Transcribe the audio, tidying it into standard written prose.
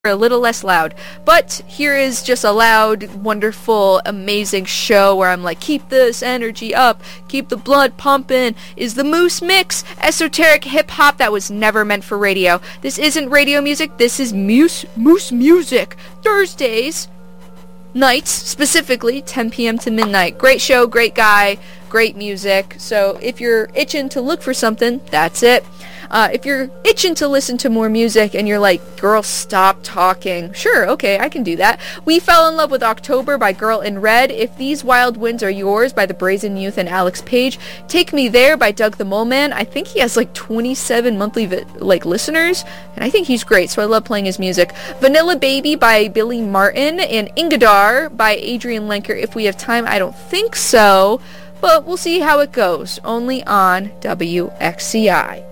a little less loud. But here is just a loud, wonderful, amazing show where I'm like, keep this energy up, keep the blood pumping, is the Moose Mix, esoteric hip-hop that was never meant for radio. This isn't radio music, this is Moose Music. Thursdays, nights, specifically 10 p.m. to midnight. Great show, great guy, great music. So if you're itching to look for something, that's it. If you're itching to listen to more music and you're like, girl, stop talking. Sure, okay, I can do that. We fell in love with October by Girl in Red. If These Wild Winds Are Yours by the Brazen Youth and Alex Page. Take Me There by Doug the Mole Man. I think he has like 27 monthly listeners, and I think he's great, so I love playing his music. Vanilla Baby by Billy Martin, and Ingadar by Adrian Lenker. If we have time, I don't think so, but we'll see how it goes. Only on WXCI.